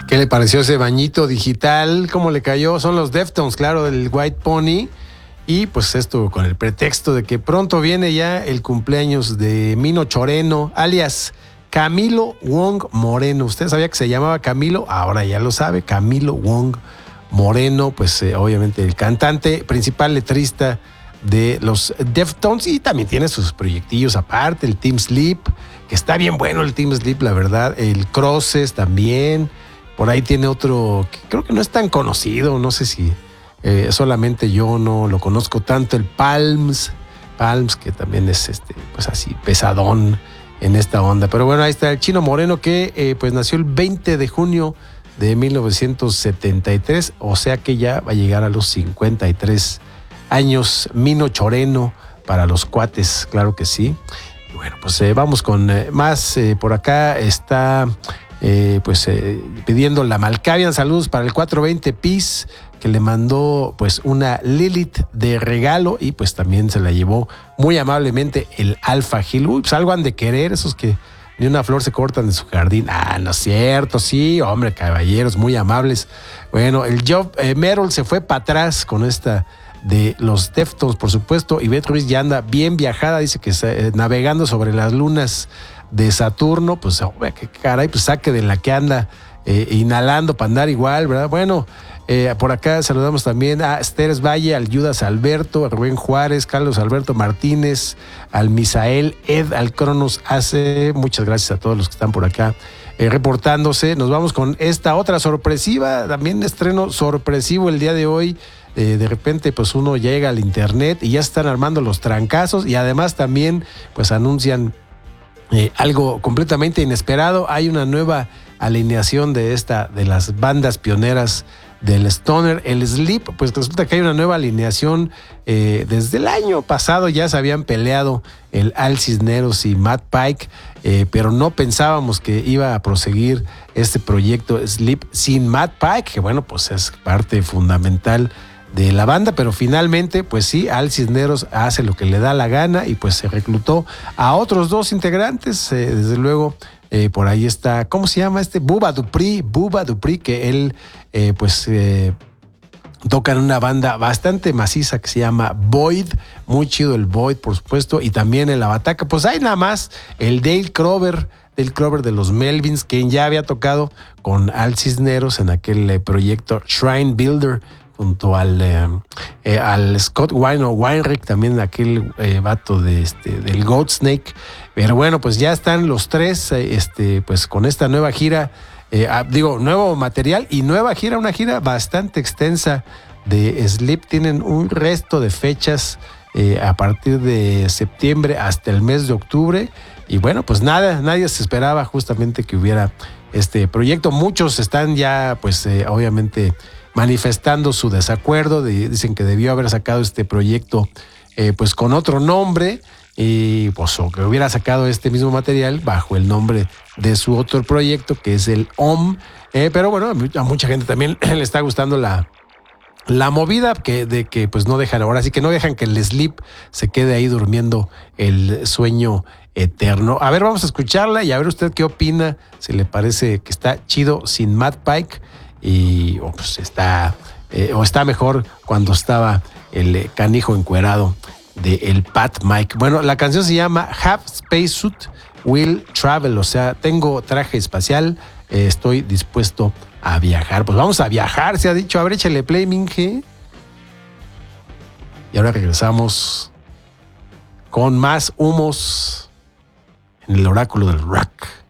¿Qué le pareció ese bañito digital? ¿Cómo le cayó? Son los Deftones, claro, del White Pony. Y pues esto con el pretexto de que pronto viene ya el cumpleaños de Mino Choreno, alias Camilo Wong Moreno. ¿Usted sabía que se llamaba Camilo? Ahora ya lo sabe, Camilo Wong Moreno, pues obviamente el cantante principal, letrista de los Deftones, y también tiene sus proyectillos aparte, el Team Sleep, que está bien bueno el Team Sleep, la verdad, el Crosses también, por ahí tiene otro que creo que no es tan conocido, no sé si solamente yo no lo conozco tanto, el Palms, que también es pues así pesadón en esta onda, pero bueno, ahí está el Chino Moreno que pues nació el 20 de junio de 1973, o sea que ya va a llegar a los 53 años, Mino Choreno para los cuates, claro que sí. Y bueno, pues vamos con más. Por acá está pidiendo la Malkavian saludos para el 420 Peace, que le mandó pues una Lilith de regalo y pues también se la llevó muy amablemente el Alpha Hill. Uy, pues algo han de querer esos que ni una flor se cortan de su jardín. Ah, no es cierto, sí, hombre, caballeros muy amables. Bueno, el Job Merrill se fue para atrás con esta de los Deftones, por supuesto, y Beth Ruiz ya anda bien viajada, dice que navegando sobre las lunas de Saturno, pues hombre, qué caray, pues saque de la que anda inhalando para andar igual, ¿verdad? Bueno, por acá saludamos también a Esteres Valle, al Judas Alberto, a Rubén Juárez, Carlos Alberto Martínez, al Misael Ed, al Cronos AC, muchas gracias a todos los que están por acá reportándose. Nos vamos con esta otra sorpresiva, también estreno sorpresivo el día de hoy. De repente pues uno llega al internet y ya están armando los trancazos y además también pues anuncian algo completamente inesperado. Hay una nueva alineación de las bandas pioneras del Stoner, el Sleep, pues resulta que hay una nueva alineación. Desde el año pasado ya se habían peleado el Al Cisneros y Matt Pike, pero no pensábamos que iba a proseguir este proyecto Sleep sin Matt Pike, que bueno, pues es parte fundamental de la banda, pero finalmente, pues sí, Al Cisneros hace lo que le da la gana y pues se reclutó a otros dos integrantes, desde luego. Por ahí está, ¿cómo se llama Bubba Dupri, que él toca en una banda bastante maciza que se llama Void, muy chido el Void, por supuesto, y también en la bataca, pues hay nada más el Dale Crover de los Melvins, quien ya había tocado con Al Cisneros en aquel proyecto Shrine Builder, junto al Scott Weinrich, también aquel vato del Goatsnake. Pero bueno, pues ya están los tres pues con esta nueva gira, nuevo material y nueva gira, una gira bastante extensa de Sleep. Tienen un resto de fechas a partir de septiembre hasta el mes de octubre. Y bueno, pues nadie se esperaba justamente que hubiera este proyecto. Muchos están ya, pues obviamente manifestando su desacuerdo, dicen que debió haber sacado este proyecto pues con otro nombre, y pues o que hubiera sacado este mismo material bajo el nombre de su otro proyecto, que es el OM. Pero bueno, a mucha gente también le está gustando la movida de que pues no dejan, ahora sí que no dejan que el Sleep se quede ahí durmiendo el sueño eterno. A ver, vamos a escucharla y a ver usted qué opina, si le parece que está chido sin Matt Pike pues está mejor cuando estaba el canijo encuerado de el Pat Mike. Bueno, la canción se llama Have Spacesuit Will Travel, o sea, tengo traje espacial, estoy dispuesto a viajar. Pues vamos a viajar, se ha dicho. A ver, échale play, Minge. Y ahora regresamos con más humos en el oráculo del rock.